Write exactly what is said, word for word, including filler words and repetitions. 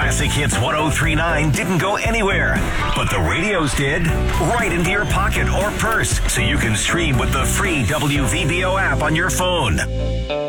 Classic Hits ten thirty-nine didn't go anywhere, but the radios did. Right into your pocket or purse, so you can stream with the free W V B O app on your phone.